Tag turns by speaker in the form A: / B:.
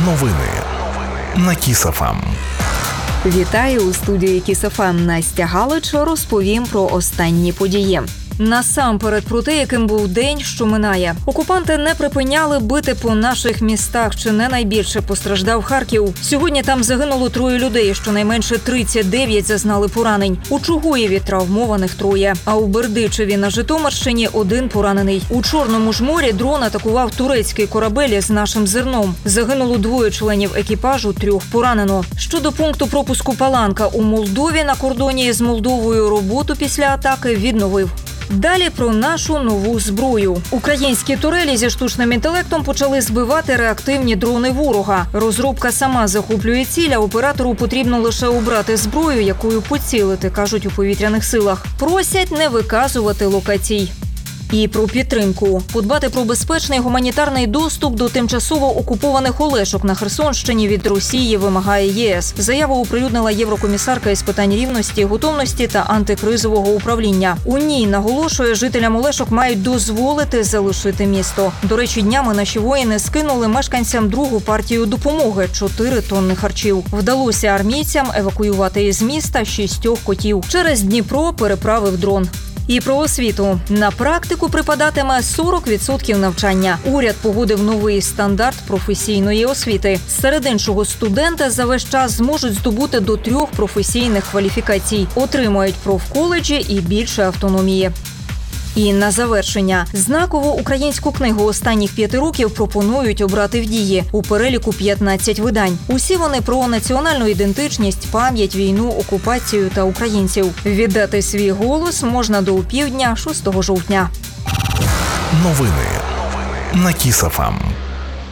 A: Новини на Kiss FM.
B: Вітаю у студії Kiss FM. Настя Галич. Розповім про останні події. Насамперед про те, яким був день, що минає. Окупанти не припиняли бити по наших містах, чи не найбільше постраждав Харків. Сьогодні там загинуло 3 людей, щонайменше 39 зазнали поранень. У Чугуєві травмованих 3, а у Бердичеві на Житомирщині 1 поранений. У Чорному ж морі дрон атакував турецький корабель з нашим зерном. Загинуло 2 членів екіпажу, 3 поранено. Щодо пункту пропуску Паланка у Молдові на кордоні з Молдовою роботу після атаки відновив. Далі про нашу нову зброю. Українські турелі зі штучним інтелектом почали збивати реактивні дрони ворога. Розробка сама захоплює ціль, а оператору потрібно лише обрати зброю, якою поцілити, кажуть у повітряних силах. Просять не виказувати локацій. І про підтримку. Подбати про безпечний гуманітарний доступ до тимчасово окупованих Олешок на Херсонщині від Росії вимагає ЄС. Заяву оприлюднила єврокомісарка із питань рівності, готовності та антикризового управління. У ній наголошує, жителям Олешок мають дозволити залишити місто. До речі, днями наші воїни скинули мешканцям другу партію допомоги – 4 тонни харчів. Вдалося армійцям евакуювати із міста 6 котів. Через Дніпро переправив дрон. І про освіту. На практику припадатиме 40% навчання. Уряд погодив новий стандарт професійної освіти. Серед іншого, студенти за весь час зможуть здобути до 3 професійних кваліфікацій. Отримають профколеджі і більше автономії. І на завершення. Знакову українську книгу останніх 5 років пропонують обрати в дії. У переліку 15 видань. Усі вони про національну ідентичність, пам'ять, війну, окупацію та українців. Віддати свій голос можна до опівдня 6 жовтня.
A: Новини на Kiss FM.